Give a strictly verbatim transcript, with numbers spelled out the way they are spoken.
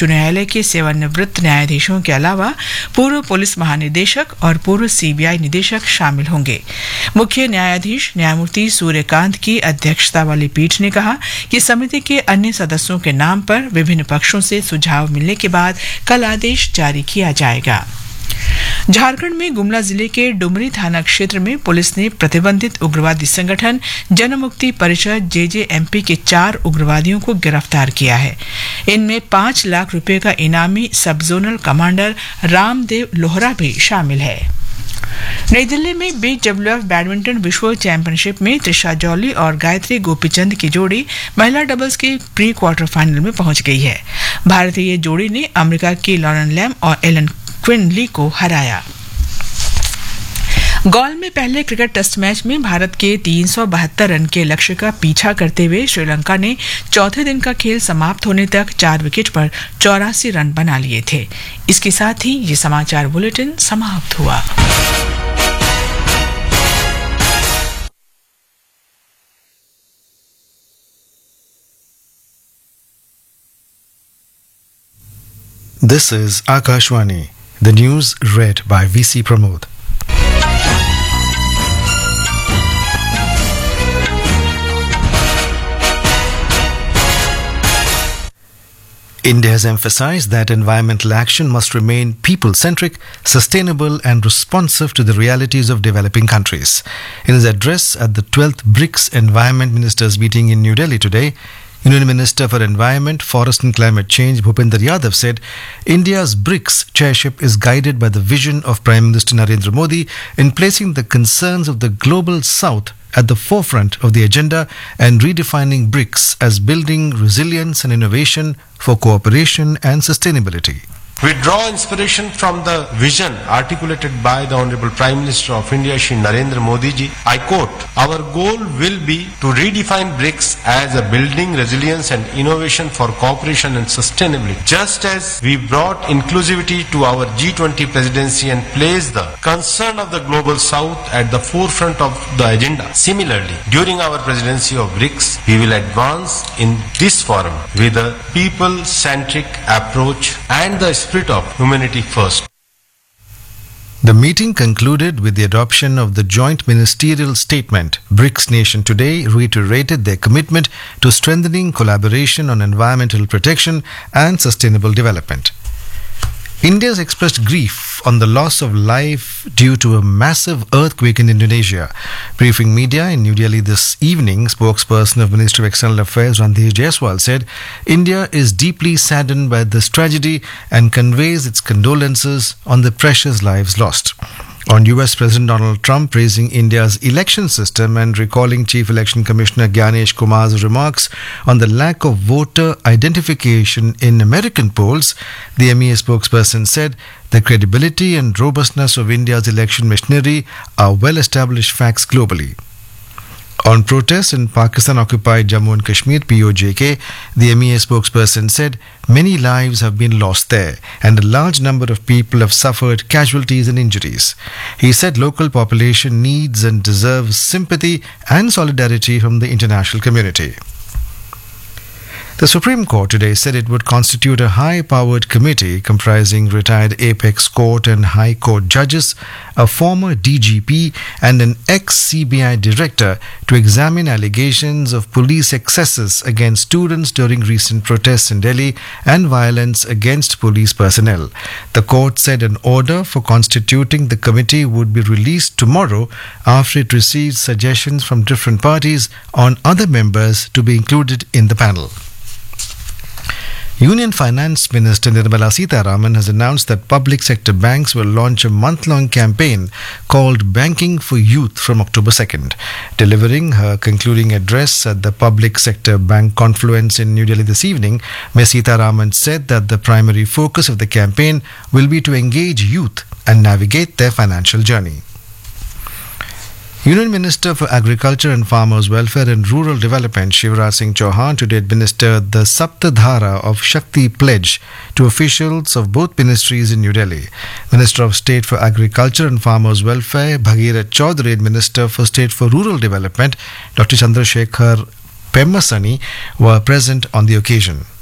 उच्च न्यायालय के सेवानिवृत्त न्यायाधीशों के अलावा पूर्व पुलिस महानिदेशक और पूर्व सीबीआई निदेशक शामिल होंगे। मुख्य न्यायाधीश न्यायमूर्ति सूर्यकांत की अध्यक्षता वाली पीठ ने कहा कि समिति के अन्य सदस्यों के नाम पर विभिन्न पक्षों से सुझाव मिलने के बाद कल आदेश जारी किया जाएगा। झारखंड में गुमला जिले के डुमरी थाना क्षेत्र में पुलिस ने प्रतिबंधित उग्रवादी संगठन जनमुक्ति परिषद जेजेएमपी के चार उग्रवादियों को गिरफ्तार किया है। इनमें पांच लाख रुपए का इनामी सब जोनल कमांडर रामदेव लोहरा भी शामिल है। नई दिल्ली में बीडब्ल्यूएफ बैडमिंटन विश्व चैंपियनशिप में त्रिशा जॉली और गायत्री गोपीचंद की जोड़ी महिला डबल्स के प्री क्वार्टर फाइनल में पहुंच गई है। भारतीय जोड़ी ने अमेरिका की लॉरेन लैम और एलन क्विनली को हराया। गॉल में पहले क्रिकेट टेस्ट मैच में भारत के तीन सौ बहत्तर रन के लक्ष्य का पीछा करते हुए श्रीलंका ने चौथे दिन का खेल समाप्त होने तक चार विकेट पर चौरासी रन बना लिए थे। इसके साथ ही ये समाचार बुलेटिन समाप्त हुआ। This is Akashwani. The news read by V C Pramod. India has emphasized that environmental action must remain people-centric, sustainable and responsive to the realities of developing countries. In his address at the twelfth BRICS Environment Ministers meeting in New Delhi today, Union Minister for Environment, Forest and Climate Change Bhupinder Yadav said India's BRICS chairship is guided by the vision of Prime Minister Narendra Modi in placing the concerns of the global south at the forefront of the agenda and redefining BRICS as building resilience and innovation for cooperation and sustainability. We draw inspiration from the vision articulated by the Honorable Prime Minister of India, Shri Narendra Modi ji. I quote, "Our goal will be to redefine BRICS as a building resilience and innovation for cooperation and sustainability. Just as we brought inclusivity to our G twenty presidency and placed the concern of the global south at the forefront of the agenda. Similarly, during our presidency of BRICS, we will advance in this forum with a people-centric approach and the spirit of humanity first." The meeting concluded with the adoption of the joint ministerial statement. BRICS nation today reiterated their commitment to strengthening collaboration on environmental protection and sustainable development. India has expressed grief on the loss of life due to a massive earthquake in Indonesia. Briefing media in New Delhi this evening, spokesperson of Ministry of External Affairs Randhir Jaiswal said India is deeply saddened by this tragedy and conveys its condolences on the precious lives lost. On U S President Donald Trump praising India's election system and recalling Chief Election Commissioner Gyanesh Kumar's remarks on the lack of voter identification in American polls, the M E A spokesperson said the credibility and robustness of India's election machinery are well-established facts globally. On protests in Pakistan-occupied Jammu and Kashmir, P O J K, the M E A spokesperson said many lives have been lost there and a large number of people have suffered casualties and injuries. He said local population needs and deserves sympathy and solidarity from the international community. The Supreme Court today said it would constitute a high-powered committee comprising retired Apex Court and High Court judges, a former D G P and an ex-C B I director to examine allegations of police excesses against students during recent protests in Delhi and violence against police personnel. The court said an order for constituting the committee would be released tomorrow after it receives suggestions from different parties on other members to be included in the panel. Union Finance Minister Nirmala Sitharaman has announced that public sector banks will launch a month-long campaign called Banking for Youth from October second. Delivering her concluding address at the Public Sector Bank Confluence in New Delhi this evening, Miz Sitharaman said that the primary focus of the campaign will be to engage youth and navigate their financial journey. Union Minister for Agriculture and Farmers Welfare and Rural Development Shivraj Singh Chauhan today administered the Saptadhara of Shakti pledge to officials of both ministries in New Delhi. Minister of State for Agriculture and Farmers Welfare Bhagirath Chaudhary and Minister for State for Rural Development Doctor Chandrasekhar Pemmasani were present on the occasion.